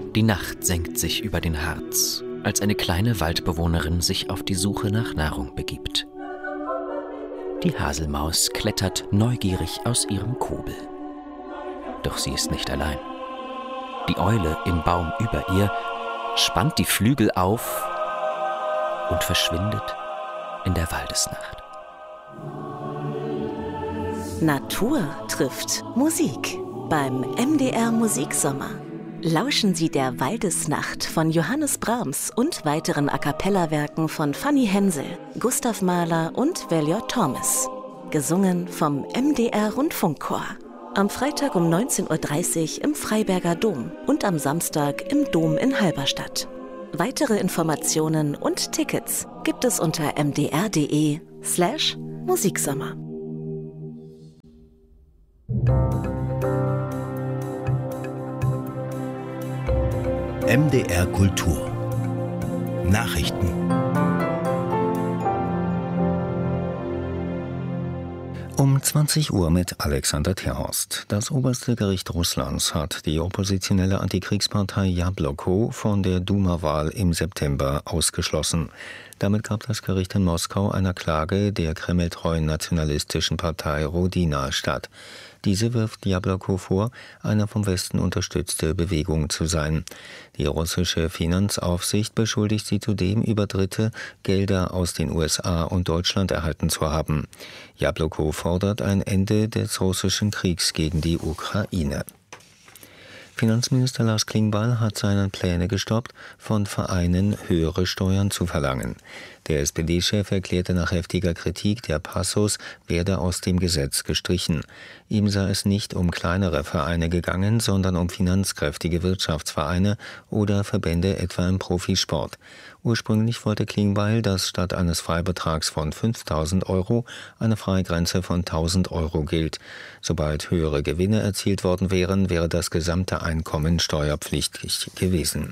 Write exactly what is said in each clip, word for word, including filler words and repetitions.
Die Nacht senkt sich über den Harz, als eine kleine Waldbewohnerin sich auf die Suche nach Nahrung begibt. Die Haselmaus klettert neugierig aus ihrem Kobel. Doch sie ist nicht allein. Die Eule im Baum über ihr spannt die Flügel auf und verschwindet in der Waldesnacht. Natur trifft Musik beim M D R Musiksommer. Lauschen Sie der Waldesnacht von Johannes Brahms und weiteren A-cappella-Werken von Fanny Hensel, Gustav Mahler und Valior Thomas. Gesungen vom M D R Rundfunkchor. Am Freitag um neunzehn Uhr dreißig im Freiberger Dom und am Samstag im Dom in Halberstadt. Weitere Informationen und Tickets gibt es unter mdr.de slash Musiksommer. M D R Kultur Nachrichten. Um zwanzig Uhr mit Alexander Terhorst. Das oberste Gericht Russlands hat die oppositionelle Antikriegspartei Jabloko von der Duma-Wahl im September ausgeschlossen. Damit gab das Gericht in Moskau einer Klage der kremltreuen nationalistischen Partei Rodina statt. Diese wirft Jabloko vor, eine vom Westen unterstützte Bewegung zu sein. Die russische Finanzaufsicht beschuldigt sie zudem, über Dritte Gelder aus den U S A und Deutschland erhalten zu haben. Jabloko fordert ein Ende des russischen Kriegs gegen die Ukraine. Finanzminister Lars Klingbeil hat seine Pläne gestoppt, von Vereinen höhere Steuern zu verlangen. Der S P D-Chef erklärte nach heftiger Kritik, der Passus werde aus dem Gesetz gestrichen. Ihm sei es nicht um kleinere Vereine gegangen, sondern um finanzkräftige Wirtschaftsvereine oder Verbände etwa im Profisport. Ursprünglich wollte Klingbeil, dass statt eines Freibetrags von fünftausend Euro eine Freigrenze von tausend Euro gilt. Sobald höhere Gewinne erzielt worden wären, wäre das gesamte Einkommen steuerpflichtig gewesen.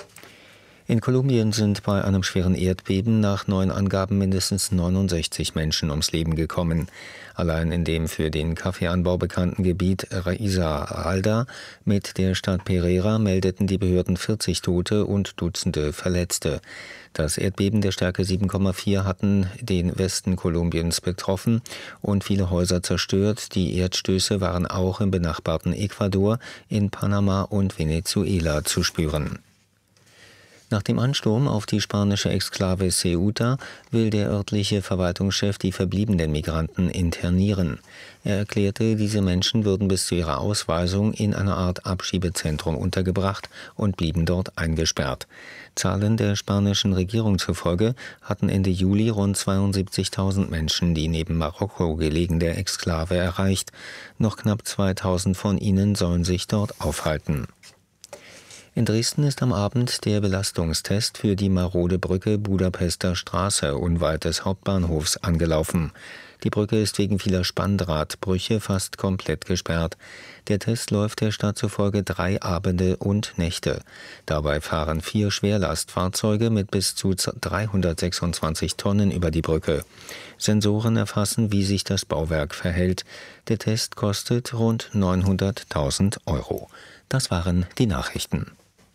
In Kolumbien sind bei einem schweren Erdbeben nach neuen Angaben mindestens neunundsechzig Menschen ums Leben gekommen. Allein in dem für den Kaffeeanbau bekannten Gebiet Risaralda mit der Stadt Pereira meldeten die Behörden vierzig Tote und Dutzende Verletzte. Das Erdbeben der Stärke sieben Komma vier hatten den Westen Kolumbiens betroffen und viele Häuser zerstört. Die Erdstöße waren auch im benachbarten Ecuador, in Panama und Venezuela zu spüren. Nach dem Ansturm auf die spanische Exklave Ceuta will der örtliche Verwaltungschef die verbliebenen Migranten internieren. Er erklärte, diese Menschen würden bis zu ihrer Ausweisung in einer Art Abschiebezentrum untergebracht und blieben dort eingesperrt. Zahlen der spanischen Regierung zufolge hatten Ende Juli rund zweiundsiebzigtausend Menschen die neben Marokko gelegene Exklave erreicht. Noch knapp zweitausend von ihnen sollen sich dort aufhalten. In Dresden ist am Abend der Belastungstest für die marode Brücke Budapester Straße unweit des Hauptbahnhofs angelaufen. Die Brücke ist wegen vieler Spanndrahtbrüche fast komplett gesperrt. Der Test läuft der Stadt zufolge drei Abende und Nächte. Dabei fahren vier Schwerlastfahrzeuge mit bis zu dreihundertsechsundzwanzig Tonnen über die Brücke. Sensoren erfassen, wie sich das Bauwerk verhält. Der Test kostet rund neunhunderttausend Euro. Das waren die Nachrichten.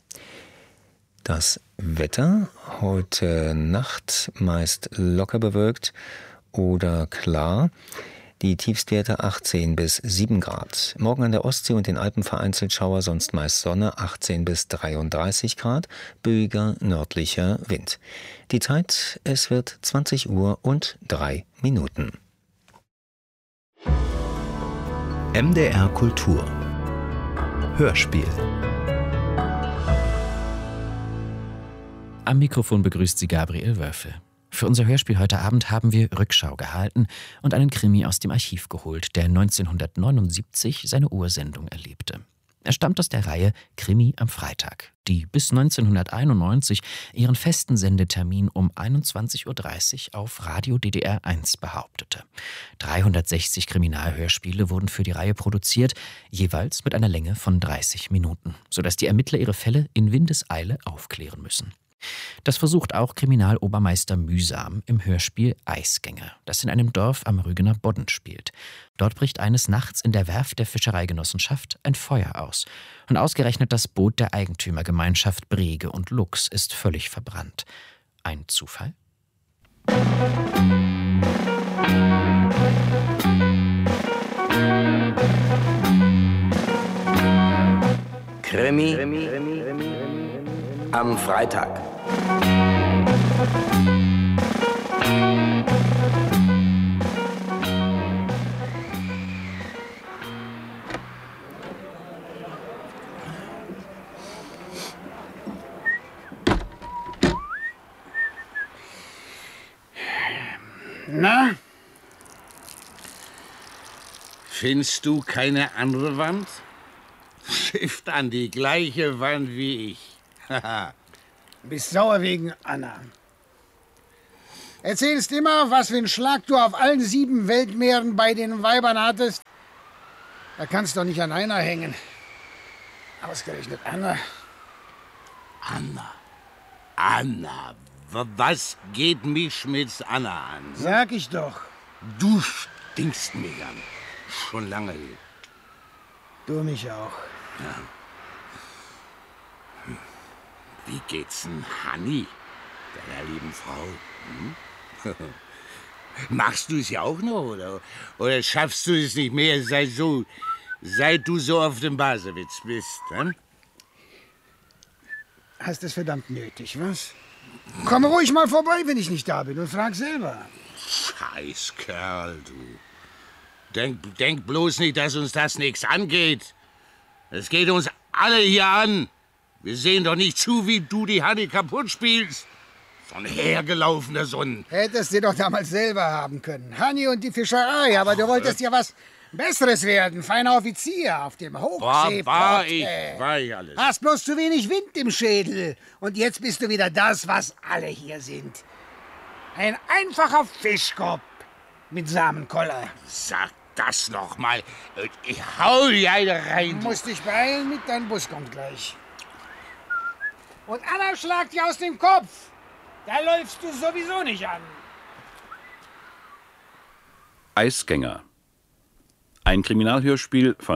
Das Wetter heute Nacht meist locker bewölkt oder klar. Die Tiefstwerte achtzehn bis sieben Grad. Morgen an der Ostsee und den Alpen vereinzelt Schauer, sonst meist Sonne, achtzehn bis dreiunddreißig Grad, böiger nördlicher Wind. Die Zeit, es wird zwanzig Uhr und drei Minuten. M D R Kultur Hörspiel. Am Mikrofon begrüßt sie Gabriel Wölfe. Für unser Hörspiel heute Abend haben wir Rückschau gehalten und einen Krimi aus dem Archiv geholt, der neunzehnhundertneunundsiebzig seine Ursendung erlebte. Er stammt aus der Reihe Krimi am Freitag, die bis neunzehnhunderteinundneunzig ihren festen Sendetermin um einundzwanzig Uhr dreißig auf Radio D D R eins behauptete. dreihundertsechzig Kriminalhörspiele wurden für die Reihe produziert, jeweils mit einer Länge von dreißig Minuten, sodass die Ermittler ihre Fälle in Windeseile aufklären müssen. Das versucht auch Kriminalobermeister Mühsam im Hörspiel Eisgänger, das in einem Dorf am Rügener Bodden spielt. Dort bricht eines Nachts in der Werft der Fischereigenossenschaft ein Feuer aus. Und ausgerechnet das Boot der Eigentümergemeinschaft Brege und Lux ist völlig verbrannt. Ein Zufall? Krimi am Freitag. Na? Findest du keine andere Wand? Schifft an die gleiche Wand wie ich. Bist sauer wegen Anna. Erzählst immer, was für einen Schlag du auf allen sieben Weltmeeren bei den Weibern hattest. Da kannst du doch nicht an einer hängen. Ausgerechnet Anna. Anna. Anna. W- Was geht mich mit Anna an? Sag ich doch. Du stinkst mich an. Schon lange. Du mich auch. Wie geht's denn Hanni, deiner lieben Frau? Hm? Machst du es ja auch noch, oder? Oder schaffst du es nicht mehr, seit, so, seit du so auf dem Basewitz bist? Hm? Hast es verdammt nötig, was? Komm ruhig mal vorbei, wenn ich nicht da bin, und frag selber. Scheiß Kerl, du. Denk, denk bloß nicht, dass uns das nichts angeht. Es geht uns alle hier an. Wir sehen doch nicht zu, wie du die Hanni kaputt spielst. So ein hergelaufener Sohn. Hättest du doch damals selber haben können. Hanni und die Fischerei, aber du wolltest ja was Besseres werden. Feiner Offizier auf dem Hochseeport. War, war ich, war ich alles. Hast bloß zu wenig Wind im Schädel. Und jetzt bist du wieder das, was alle hier sind. Ein einfacher Fischkopf mit Samenkoller. Sag das noch mal. Ich hau dir eine rein. Du musst dich beeilen, mit dein Bus kommt gleich. Und Anna schlagt dir aus dem Kopf. Da läufst du sowieso nicht an. Eisgänger. Ein Kriminalhörspiel von